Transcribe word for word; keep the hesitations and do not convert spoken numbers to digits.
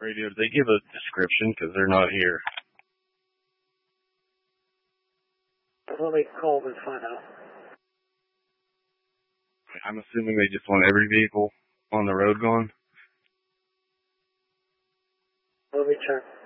Radio, do they give a description? Because they're not here. Let me call them and find out. I'm assuming they just want every vehicle on the road gone? Let me check.